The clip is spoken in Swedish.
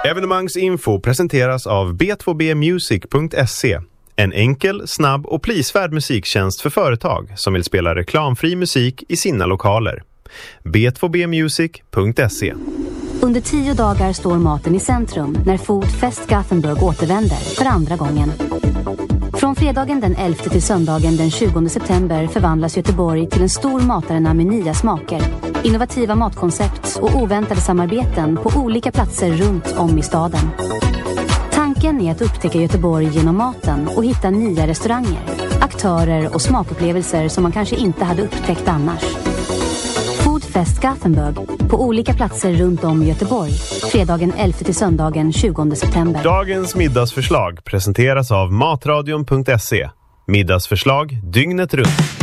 Evenemangsinfo presenteras av b2bmusic.se. En enkel, snabb och prisvärd musiktjänst för företag som vill spela reklamfri musik i sina lokaler. b2bmusic.se. Under 10 dagar står maten i centrum när Foodfest Gothenburg återvänder för andra gången. Från fredagen den 11 till söndagen den 20 september förvandlas Göteborg till en stor matarena med nya smaker, innovativa matkoncept och oväntade samarbeten på olika platser runt om i staden. Tanken är att upptäcka Göteborg genom maten och hitta nya restauranger, aktörer och smakupplevelser som man kanske inte hade upptäckt annars. Foodfest Gothenburg på olika platser runt om i Göteborg, fredagen 11 till söndagen 20 september. Dagens middagsförslag presenteras av matradion.se. Middagsförslag dygnet runt.